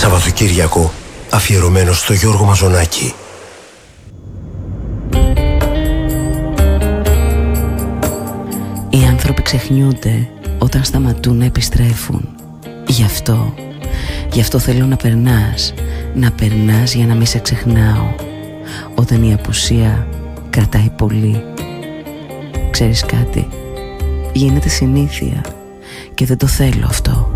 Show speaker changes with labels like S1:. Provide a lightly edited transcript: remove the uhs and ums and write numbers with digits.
S1: Σαββατοκύριακο αφιερωμένο στο Γιώργο Μαζονάκη.
S2: Οι άνθρωποι ξεχνιούνται όταν σταματούν να επιστρέφουν. Γι' αυτό θέλω να περνάς για να μην σε ξεχνάω. Όταν η απουσία κρατάει πολύ, ξέρεις κάτι, γίνεται συνήθεια και δεν το θέλω αυτό.